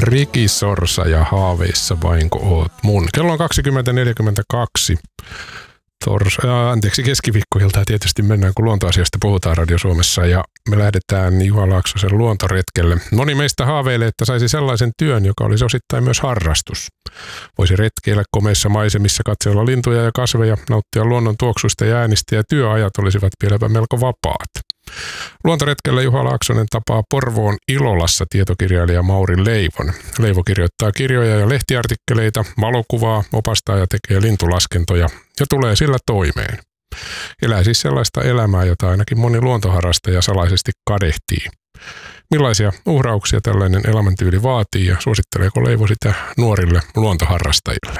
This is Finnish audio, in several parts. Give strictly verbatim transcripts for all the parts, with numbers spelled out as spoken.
Rikisorsa ja haaveissa vainko oot mun. Kello on kaksikymmentä neljäkymmentäkaksi. Tors, äh, anteeksi, keskiviikkoilta tietysti mennään, kun luontoasiasta puhutaan Radio Suomessa, ja me lähdetään Juha Laaksosen luontoretkelle. Moni meistä haaveilee, että saisi sellaisen työn, joka olisi osittain myös harrastus. Voisi retkeillä komeissa maisemissa, katsella lintuja ja kasveja, nauttia luonnon tuoksuista ja äänistä, ja työajat olisivat vieläpä melko vapaat. Luontoretkellä Juha Laaksonen tapaa Porvoon Ilolassa tietokirjailija Mauri Leivon. Leivo kirjoittaa kirjoja ja lehtiartikkeleita, valokuvaa, opastaa ja tekee lintulaskentoja ja tulee sillä toimeen. Elää siis sellaista elämää, jota ainakin moni luontoharrastaja salaisesti kadehtii. Millaisia uhrauksia tällainen elämäntyyli vaatii ja suositteleeko Leivo sitä nuorille luontoharrastajille?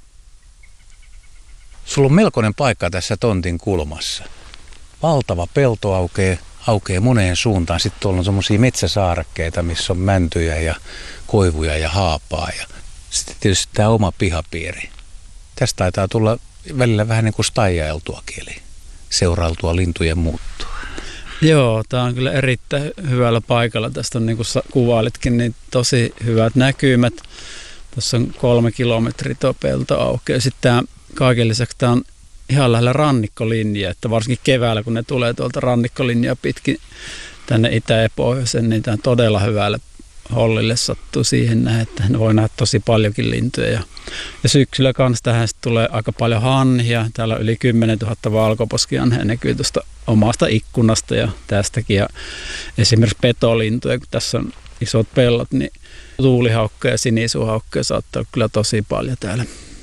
Sulla on melkoinen paikka tässä tontin kulmassa. Valtava pelto aukeaa, aukeaa moneen suuntaan. Sitten tuolla on semmoisia metsäsaarekkeita, missä on mäntyjä ja koivuja ja haapaa. Ja sitten tietysti tämä oma pihapiiri. Tästä taitaa tulla välillä vähän niin kuin staijailtuakin, eli seurailtua lintujen muuttua. Joo, tämä on kyllä erittäin hyvällä paikalla. Tästä on, niin kuin kuvailitkin, niin tosi hyvät näkymät. Tuossa on kolme kilometriä tuo pelto aukeaa. Sitten tämä, kaiken lisäksi tämä on ihan lähellä rannikkolinjaa, että varsinkin keväällä, kun ne tulee tuolta rannikkolinjaa pitkin tänne itä- ja pohjoisen, niin tämä on todella hyvälle hollille sattuu siihen näin, että ne voi nähdä tosi paljonkin lintuja. Ja, ja syksyllä kanssa tähän tulee aika paljon hanhia. Täällä on yli kymmenen tuhatta valkoposkihanhea näkyy tuosta omasta ikkunasta ja tästäkin. Ja esimerkiksi petolintuja, kun tässä on isot pellot, niin tuulihaukkoja ja sinisuhaukkoja saattaa olla kyllä tosi paljon täällä.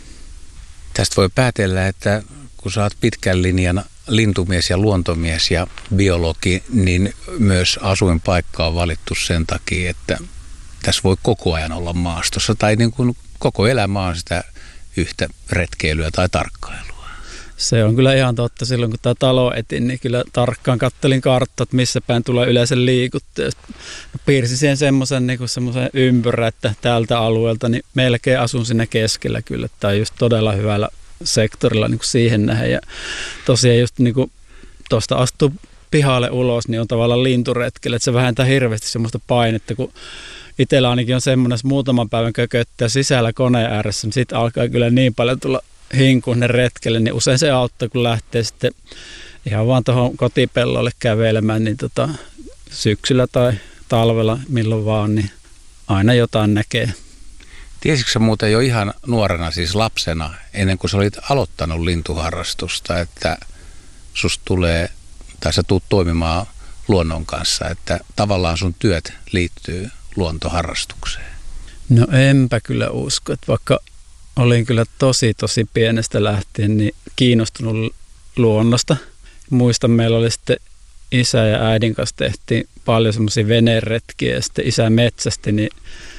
Tästä voi päätellä, että kun sä oot pitkän linjan lintumies ja luontomies ja biologi, niin myös asuinpaikka on valittu sen takia, että tässä voi koko ajan olla maastossa tai niin kuin koko elämä on sitä yhtä retkeilyä tai tarkkailua. Se on kyllä ihan totta. Silloin kun tämä talo etin, niin kyllä tarkkaan kattelin karttat, missä päin tulee yleensä liikuttua. Piirsin siihen semmoisen niin semmoisen ympyrän, että tältä alueelta niin melkein asun siinä keskellä kyllä. Tämä on just todella hyvällä sektorilla niin kuin siihen nähden. Ja tosiaan just niin kuin tuosta astuu pihalle ulos, niin on tavallaan linturetkellä, että se vähentää hirveästi semmoista painetta, kun itsellä ainakin on semmoinen, että muutaman päivän kököttää sisällä koneen ääressä, niin sitten alkaa kyllä niin paljon tulla hinkuun ne retkelle, niin usein se auttaa, kun lähtee sitten ihan vaan tuohon kotipellolle kävelemään, niin tota, syksyllä tai talvella milloin vaan, niin aina jotain näkee. Tiesitkö sä muuten jo ihan nuorena, siis lapsena, ennen kuin sä olit aloittanut lintuharrastusta, että susta tulee, tai sä tuut toimimaan luonnon kanssa, että tavallaan sun työt liittyy luontoharrastukseen? No enpä kyllä usko, että vaikka olin kyllä tosi tosi pienestä lähtien niin kiinnostunut luonnosta. Muistan, meillä oli sitten isä ja äidin kanssa tehtiin paljon semmoisia veneretkiä ja sitten isä metsästi, niin,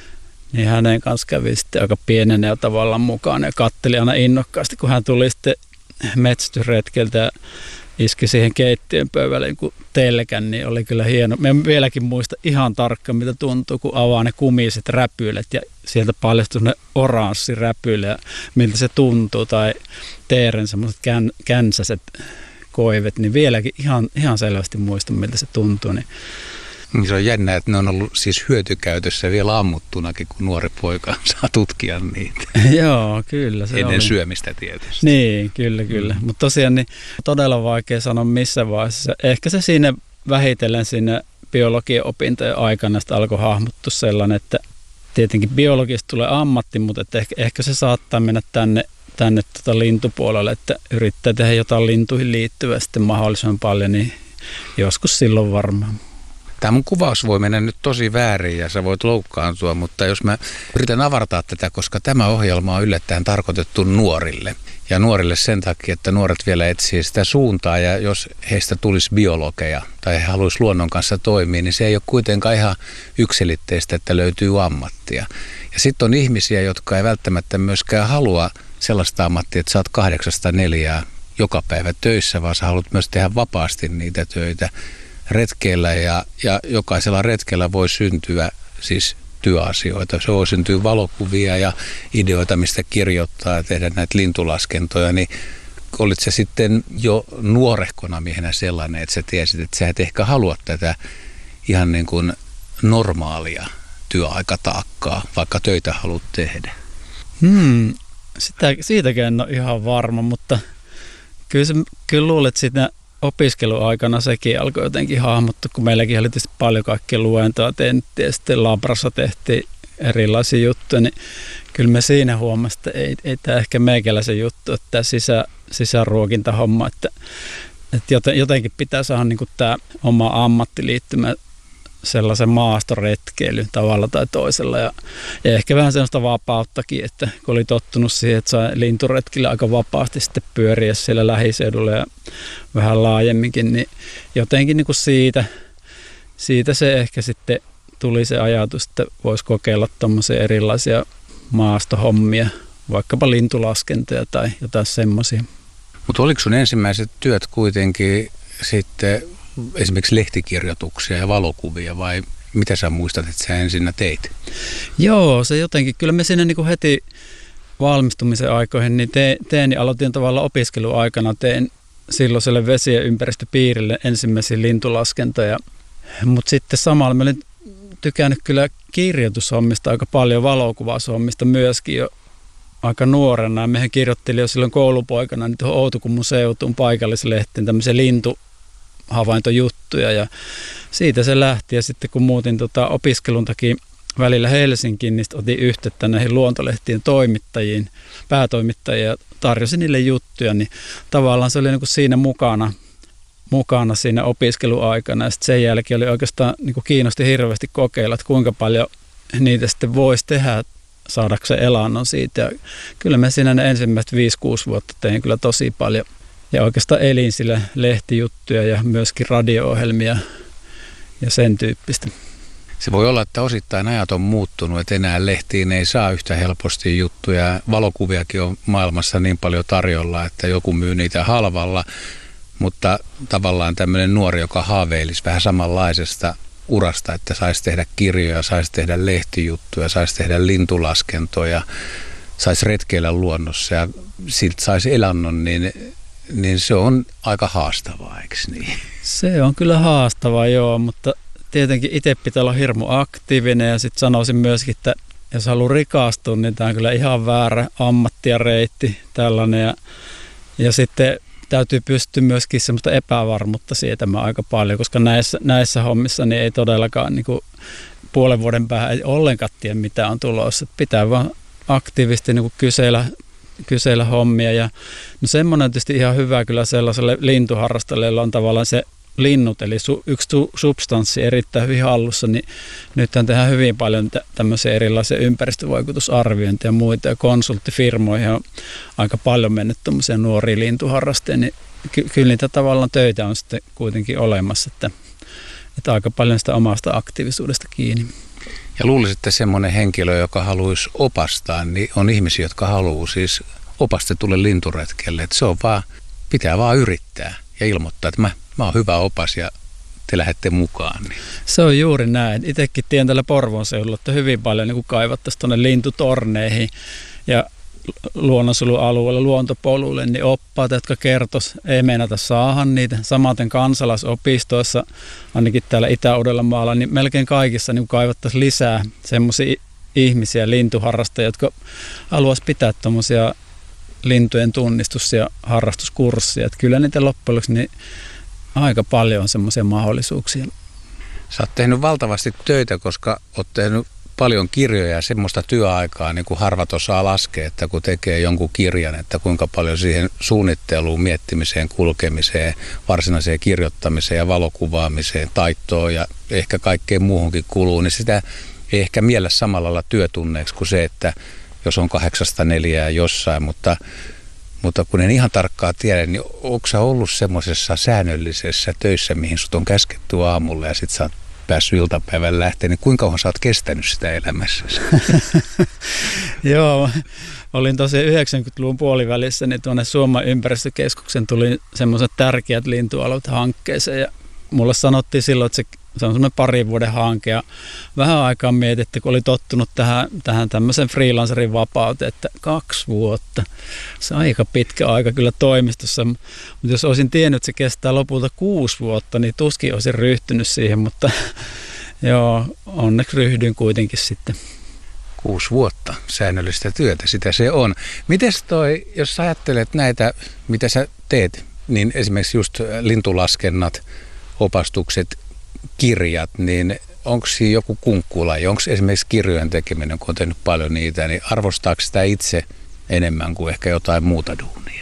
niin hänen kanssa kävi sitten aika pienenä jo tavallaan mukaan ja katteli aina innokkaasti, kun hän tuli sitten metsästysretkeltä ja iski siihen keittiön pöydälle kun telkän, niin oli kyllä hieno. Mä vieläkin muista ihan tarkkaan, mitä tuntuu, kun avaa ne kumiset räpylet ja sieltä paljastui ne oranssi räpyle ja miltä se tuntuu. Tai teeren semmoiset kän, känsäiset koivet, niin vieläkin ihan, ihan selvästi muistan, miltä se tuntuu. Niin. Se on jännä, että ne on ollut siis hyötykäytössä vielä ammuttunakin, kun nuori poika saa tutkia niitä. Joo, kyllä. Se Ennen oli. syömistä tietysti. Niin, kyllä, kyllä. Mm. Mutta tosiaan niin todella vaikea sanoa missä vaiheessa. Ehkä se siinä vähitellen siinä biologian opintojen aikana sitä alkoi hahmottua sellainen, että tietenkin biologista tulee ammatti, mutta että ehkä, ehkä se saattaa mennä tänne, tänne tota lintupuolelle, että yrittää tehdä jotain lintuihin liittyvää sitten mahdollisimman paljon, niin joskus silloin varmaan. Tämä mun kuvaus voi mennä nyt tosi väärin ja sä voit loukkaantua, mutta jos mä yritän avartaa tätä, koska tämä ohjelma on yllättäen tarkoitettu nuorille. Ja nuorille sen takia, että nuoret vielä etsii sitä suuntaa ja jos heistä tulisi biologeja tai he haluaisi luonnon kanssa toimia, niin se ei ole kuitenkaan ihan yksiselitteistä, että löytyy ammattia. Ja sitten on ihmisiä, jotka ei välttämättä myöskään halua sellaista ammattia, että sä oot kahdeksasta neljää joka päivä töissä, vaan sä haluat myös tehdä vapaasti niitä töitä retkeillä ja, ja jokaisella retkellä voi syntyä siis työasioita. Se voi syntyä valokuvia ja ideoita, mistä kirjoittaa ja tehdä näitä lintulaskentoja, niin olit sä sitten jo nuorehkona miehenä sellainen, että sä tiesit, että sä et ehkä halua tätä ihan niin kuin normaalia työaikataakkaa, vaikka töitä haluat tehdä? Hmm, sitä, siitäkään en ole ihan varma, mutta kyllä, se, kyllä luulen, että siinä opiskeluaikana sekin alkoi jotenkin hahmottua, kun meilläkin oli tietysti paljon kaikkia luentoa tehtiin ja sitten Labrassa tehtiin erilaisia juttuja, niin kyllä me siinä huomasimme, että ei, ei tämä ehkä meikäläisen juttu, että tämä sisä, sisäruokintahomma, että, että jotenkin pitää saada niin kuin tämä oma ammattiliittymä sellaisen maastoretkeilyn tavalla tai toisella ja, ja ehkä vähän sellaista vapauttakin, että kun oli tottunut siihen, että sai linturetkillä aika vapaasti sitten pyöriä siellä lähiseudulla ja vähän laajemminkin, niin jotenkin niin kuin siitä, siitä se ehkä sitten tuli se ajatus, että voisi kokeilla tuommoisia erilaisia maastohommia, vaikkapa lintulaskentoja tai jotain semmoisia. Mutta oliko sun ensimmäiset työt kuitenkin sitten esimerkiksi lehtikirjoituksia ja valokuvia vai mitä sä muistat, että sä ensinnä teit? Joo, se jotenkin, kyllä me siinä niin kuin heti valmistumisen aikoihin niin tein, tein ja aloitin tavallaan opiskeluaikana, tein silloiselle vesi- ja ympäristöpiirille ensimmäisiä lintulaskentoja, mutta sitten samalla mä olin tykännyt kyllä kirjoitushommista aika paljon, valokuvaushommista myöskin jo aika nuorena. Mehän kirjoittelin jo silloin koulupoikana niin tuohon Outokummun seutuun paikallislehtiin tämmöisiä lintuhavaintojuttuja ja siitä se lähti. Ja sitten kun muutin tota opiskelun takia välillä Helsinkiin, niin otin yhteyttä näihin luontolehtien toimittajiin, päätoimittajia ja tarjosin niille juttuja, niin tavallaan se oli niin kuin siinä mukana. mukana siinä opiskeluaikana ja sitten sen jälkeen oli oikeastaan niin kuin kiinnosti hirveästi kokeilla, että kuinka paljon niitä sitten voisi tehdä saadakseen elannon siitä. Ja kyllä mä siinä ne ensimmäiset viisi kuusi vuotta tein kyllä tosi paljon ja oikeastaan elin sillä lehtijuttuja ja myöskin radio-ohjelmia ja sen tyyppistä. Se voi olla, että osittain ajat on muuttunut, että enää lehtiin ei saa yhtä helposti juttuja. Valokuviakin on maailmassa niin paljon tarjolla, että joku myy niitä halvalla. Mutta tavallaan tämmöinen nuori, joka haaveilisi vähän samanlaisesta urasta, että saisi tehdä kirjoja, saisi tehdä lehtijuttuja, saisi tehdä lintulaskentoja, saisi retkeillä luonnossa ja siltä saisi elannon, niin, niin se on aika haastavaa, eikö niin? Se on kyllä haastavaa, joo, mutta tietenkin itse pitää olla hirmu aktiivinen ja sitten sanoisin myöskin, että jos haluaa rikastua, niin tämä on kyllä ihan väärä ammatti ja reitti tällainen ja, ja sitten täytyy pystyä myöskin semmoista epävarmuutta sietämään aika paljon, koska näissä, näissä hommissa niin ei todellakaan niin kuin puolen vuoden päähän ei ollenkaan tiedä, mitä on tulossa. Että pitää vaan aktiivisesti niin kuin kysellä, kysellä hommia. Ja, no semmoinen on tietysti ihan hyvä kyllä sellaiselle lintuharrastajalle, jolla on tavallaan se linnut, eli su, yksi su, substanssi erittäin hyvin hallussa, niin nythän tehdään hyvin paljon tä, tämmöisiä erilaisia ympäristövaikutusarviointeja ja muita, ja konsulttifirmoihin on aika paljon mennyt tämmöisiä nuoria lintuharrastajia, niin ky, kyllä niitä tavallaan töitä on sitten kuitenkin olemassa, että, että aika paljon sitä omasta aktiivisuudesta kiinni. Ja luulisin, että semmoinen henkilö, joka haluaisi opastaa, niin on ihmisiä, jotka haluaa siis opastetulle linturetkelle, että se on vaan, pitää vaan yrittää ja ilmoittaa, että mä Mä oon hyvä opas ja te lähdette mukaan. Niin. Se on juuri näin. Itsekin tiedän tällä Porvoon seudulla, että hyvin paljon niin kaivattaisiin tuonne lintutorneihin ja luonnonsuojelualueelle, luontopoluille, niin oppaat, jotka kertoisivat, ei meinata saada niitä. Samaten kansalaisopistoissa, ainakin täällä Itä-Uudellamaalla, niin melkein kaikissa niin kaivattaisiin lisää semmoisia ihmisiä, lintuharrastajia, jotka haluaisi pitää tuommoisia lintujen tunnistus- ja harrastuskurssia. Että kyllä niitä loppujen lopuksi niin aika paljon on semmoisia mahdollisuuksia. Sä oot tehnyt valtavasti töitä, koska oot tehnyt paljon kirjoja ja semmoista työaikaa, niin kuin harvat osaa laskea, että kun tekee jonkun kirjan, että kuinka paljon siihen suunnitteluun, miettimiseen, kulkemiseen, varsinaiseen kirjoittamiseen ja valokuvaamiseen, taittoon ja ehkä kaikkeen muuhunkin kuluu, niin sitä ei ehkä miellä samalla lailla työtunneeksi kuin se, että jos on kahdeksasta neljää jossain, mutta Mutta kun en ihan tarkkaan tiedä, niin onko sä ollut semmoisessa säännöllisessä töissä, mihin sut on käsketty aamulla ja sit sä oot päässyt iltapäivän lähteen, niin kuinka kauan sä oot kestänyt sitä elämässäsi? Joo, olin tosiaan yhdeksänkymmentäluvun puolivälissä, niin tuonne Suomen ympäristökeskuksen tuli semmoiset tärkeät lintualut hankkeeseen ja mulle sanottiin silloin, että se Se on semmoinen parin vuoden hanke ja vähän aikaa mietittiin, kun oli tottunut tähän, tähän tämmöisen freelancerin vapauteen, että kaksi vuotta. Se on aika pitkä aika kyllä toimistossa, mutta jos olisin tiennyt, että se kestää lopulta kuusi vuotta, niin tuskin olisin ryhtynyt siihen, mutta Joo, onneksi ryhdyin kuitenkin sitten. Kuusi vuotta säännöllistä työtä, sitä se on. Mites toi, jos sä ajattelet näitä, mitä sä teet, niin esimerkiksi just lintulaskennat, opastukset, kirjat, niin onko siinä joku kunkkulaji? Onko esimerkiksi kirjojen tekeminen, kun on tehnyt paljon niitä, niin arvostaako sitä itse enemmän kuin ehkä jotain muuta duunia?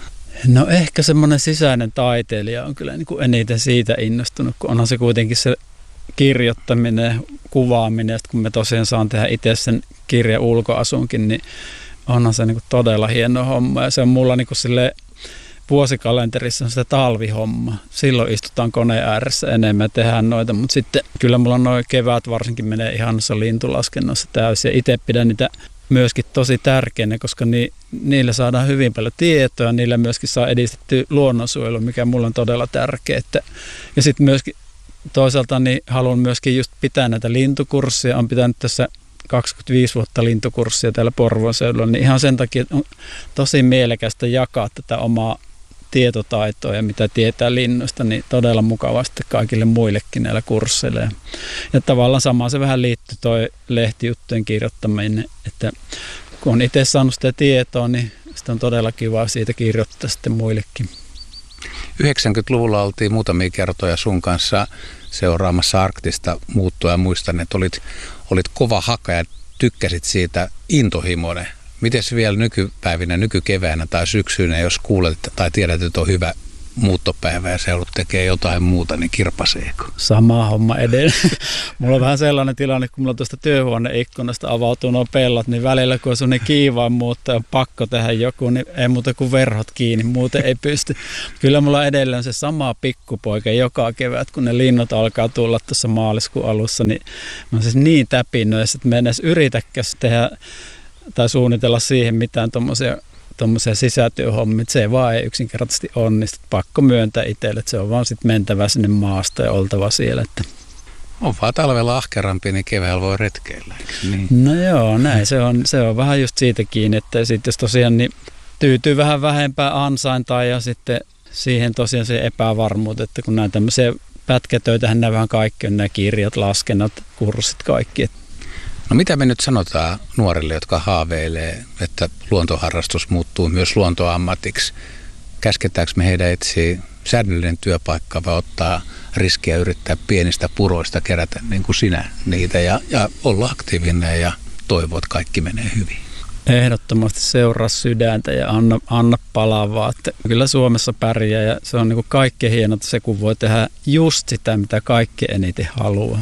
No ehkä semmoinen sisäinen taiteilija on kyllä niin kuin eniten siitä innostunut, kun onhan se kuitenkin se kirjoittaminen, kuvaaminen, ja kun me tosiaan saan tehdä itse sen kirjan ulkoasunkin, niin onhan se niin kuin todella hieno homma. Ja se on mulla niin kuin silleen, vuosikalenterissa on sitä talvihomma. Silloin istutaan koneen ääressä enemmän ja tehdään noita, mutta sitten kyllä mulla noin kevät varsinkin menee ihan noissa lintulaskennoissa täysin. Ja itse pidän niitä myöskin tosi tärkeänä, koska ni, niillä saadaan hyvin paljon tietoa, niillä myöskin saa edistettyä luonnonsuojelua, mikä mulla on todella tärkeää. Ja sitten myöskin toisaalta niin haluan myöskin just pitää näitä lintukursseja. Olen pitänyt tässä kaksikymmentäviisi vuotta lintukurssia täällä Porvoon seudulla, niin ihan sen takia on tosi mielekästä jakaa tätä omaa tietotaitoa ja mitä tietää linnuista, niin todella mukavasti kaikille muillekin näillä kursseilla. Ja, ja tavallaan samaan se vähän liittyy toi lehtijuttujen kirjoittaminen, että kun on itse saanut sitä tietoa, niin sitä on todella kiva siitä kirjoittaa sitten muillekin. yhdeksänkymmentäluvulla oltiin muutamia kertoja sun kanssa seuraamassa arktista muuttoa ja muistan, että olit, olit kova haka ja tykkäsit siitä intohimoinen. Mites vielä nykypäivinä, nykykeväänä tai syksynä, jos kuulet tai tiedät, että on hyvä muuttopäivä ja seudut tekee jotain muuta, niin kirpaseeko? Sama homma edelleen. Mulla on vähän sellainen tilanne, kun mulla tuosta työhuoneikkunasta avautuu nuo pellot, niin välillä kun on sellainen kiivaan muutto ja on pakko tehdä joku, niin ei muuta kuin verhot kiinni, muuten ei pysty. Kyllä mulla edelleen se sama pikkupoika joka kevät, kun ne linnut alkaa tulla tuossa maaliskuun alussa, niin mä oon siis niin täpinnoissa, että mä en edes yritäkään tehdä tai suunnitella siihen mitään tuommoisia tuommoisia sisätyöhommia, se ei vaan ei yksinkertaisesti onnistu. Pakko myöntää itselle, että se on vaan sitten mentävä sinne maasta ja oltava siellä. Että. On vaan talvella ahkerampi, niin keväällä voi retkeillä, eikö niin? No joo, näin se on, se on vähän just siitä kiinni, että sitten jos tosiaan niin tyytyy vähän vähempää ansaintaa ja sitten siihen tosiaan se epävarmuus, että kun näin tämmöisiä pätkätöitähän nämä vähän kaikki on, nämä kirjat, laskennat, kurssit, kaikki. No mitä me nyt sanotaan nuorille, jotka haaveilee, että luontoharrastus muuttuu myös luontoammatiksi? Käsketäänkö me heidän etsiä säännöllinen työpaikka vai ottaa riskiä yrittää pienistä puroista kerätä niin kuin sinä niitä ja, ja olla aktiivinen ja toivoa, että kaikki menee hyvin? Ehdottomasti seuraa sydäntä ja anna, anna palavaa. Että kyllä Suomessa pärjää ja se on niin kuin kaikkein hienota se, kun voi tehdä just sitä, mitä kaikki eniten haluaa.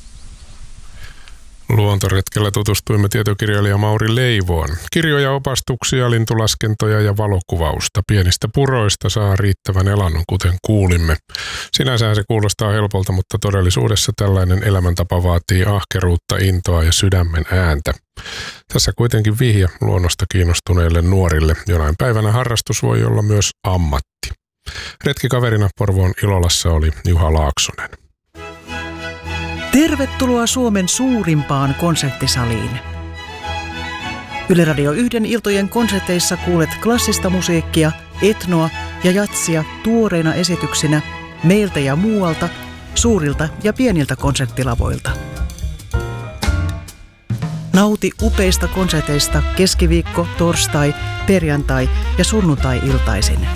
Luontoretkellä tutustuimme tietokirjailija Mauri Leivoon. Kirjoja, opastuksia, lintulaskentoja ja valokuvausta pienistä puroista saa riittävän elannon, kuten kuulimme. Sinänsä se kuulostaa helpolta, mutta todellisuudessa tällainen elämäntapa vaatii ahkeruutta, intoa ja sydämen ääntä. Tässä kuitenkin vihje luonnosta kiinnostuneille nuorille. Jonain päivänä harrastus voi olla myös ammatti. Retkikaverina Porvoon Ilolassa oli Juha Laaksonen. Tervetuloa Suomen suurimpaan konserttisaliin. Yle Radio yhden iltojen konserteissa kuulet klassista musiikkia, etnoa ja jatsia tuoreina esityksinä meiltä ja muualta, suurilta ja pieniltä konserttilavoilta. Nauti upeista konserteista keskiviikko, torstai, perjantai ja sunnuntai-iltaisin.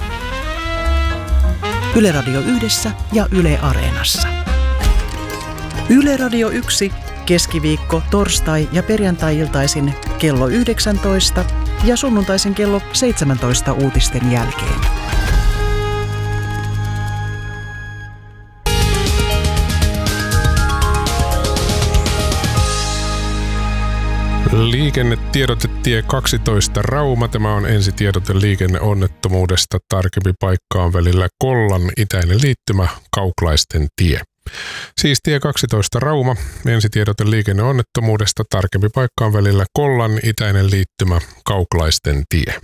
Yle Radio yhdessä ja Yle Areenassa. Yle Radio yksi, keskiviikko, torstai ja perjantai-iltaisin kello yhdeksäntoista ja sunnuntaisin kello seitsemäntoista uutisten jälkeen. Liikennetiedotetie kaksitoista Rauma. Tämä on ensitiedote liikenneonnettomuudesta. Tarkempi paikka on välillä Kollan itäinen liittymä Kauklaisten tie. Siis tie kaksitoista Rauma, ensitiedote liikenneonnettomuudesta, tarkempi paikka on välillä Kollan itäinen liittymä Kauklaisten tie.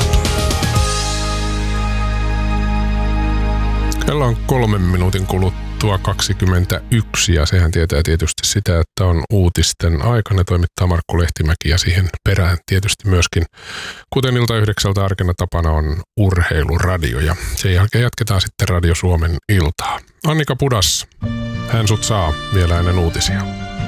Kello on kolmen minuutin kuluttua kuluttua kaksikymmentäyksi ja sehän tietää tietysti sitä, että on uutisten aika. Ne toimittaa Markku Lehtimäki ja siihen perään tietysti myöskin, kuten ilta yhdeksältä arkena tapana, on urheiluradio ja sen jälkeen jatketaan sitten Radio Suomen iltaa. Annika Pudas, hän sut saa vielä ennen uutisia.